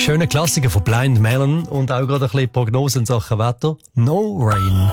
Schöner Klassiker von Blind Melon und auch gerade ein bisschen Prognose in Sachen Wetter. No Rain.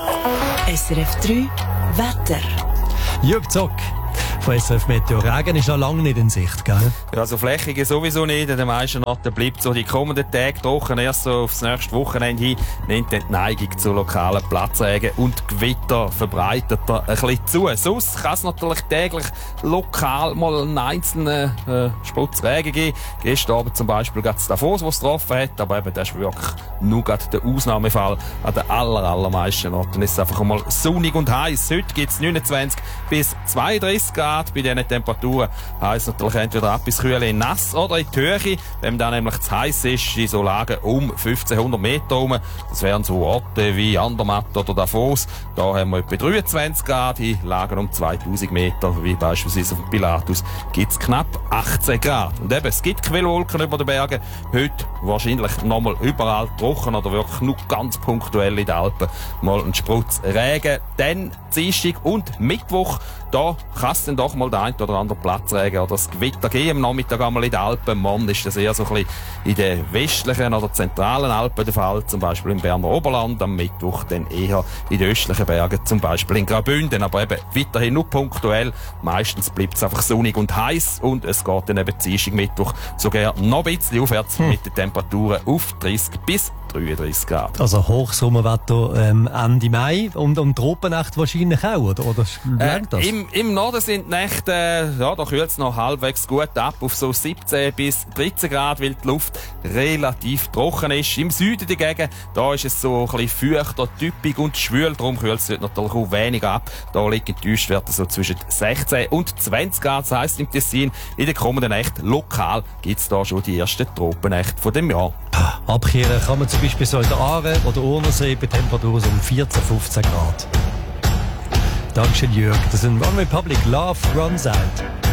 SRF 3 Wetter. Jürg Zock von SRF Meteo. Regen ist noch lange nicht in Sicht, gell? Ja, also flächige sowieso nicht. In den meisten Orten bleibt so die kommenden Tage trocken. Erst so aufs nächste Wochenende hin nimmt die Neigung zu lokalen Platzregen und Gewitter verbreitet er ein bisschen zu. Sonst kann es natürlich täglich lokal mal einen einzelnen Spritz Regen geben. Gestern Abend zum Beispiel gab es Davos, was es getroffen hat. Aber eben, das ist wirklich nur gerade der Ausnahmefall. An den allermeisten Orten ist es einfach einmal sonnig und heiß. Heute gibt es 29 bis 32 Grad. Bei diesen Temperaturen heisst natürlich entweder ab bis kühl nass oder in die Höhe. Wenn dann nämlich zu heiß ist, in so Lagen um 1500 Meter herum. Das wären so Orte wie Andermatt oder Davos. Da haben wir etwa 23 Grad. In Lagen um 2000 Meter, wie beispielsweise auf dem Pilatus, gibt es knapp 18 Grad. Und eben, es gibt Quellwolken über den Bergen. Heute wahrscheinlich nochmal überall trocken oder wirklich nur ganz punktuell in den Alpen mal ein Sprutz Regen. Dann Dienstag und Mittwoch, da kann es dann doch mal der ein oder andere Platzregen oder das Gewitter geben. Am Nachmittag einmal in den Alpen. Morgen ist das eher so ein bisschen in den westlichen oder zentralen Alpen der Fall. Zum Beispiel im Berner Oberland. Am Mittwoch dann eher in den östlichen Bergen. Zum Beispiel in Graubünden. Aber eben weiterhin nur punktuell. Meistens bleibt es einfach sonnig und heiß. Und es geht dann eben Dienstag, Mittwoch sogar noch ein bisschen aufwärts mit den Temperaturen auf 30 bis 33 Grad. Also Hochsommerwetter Ende Mai und Tropennacht wahrscheinlich auch, oder langt das? Im Norden sind die Nächte, da kühlt es noch halbwegs gut ab, auf so 17 bis 13 Grad, weil die Luft relativ trocken ist. Im Süden dagegen, da ist es so ein bisschen feuchter, typisch und schwül, darum kühlt es natürlich auch weniger ab. Da liegen die Tiefstwerte so zwischen 16 und 20 Grad, das heisst im Tessin, in den kommenden Nächten lokal gibt es da schon die ersten Tropennächte von dem Jahr. Abkehren kann man zum Beispiel so in der Aare oder Urnersee bei Temperaturen um 14, 15 Grad. Dankeschön, Jürg. Das ist ein One Republic Love Runs Out.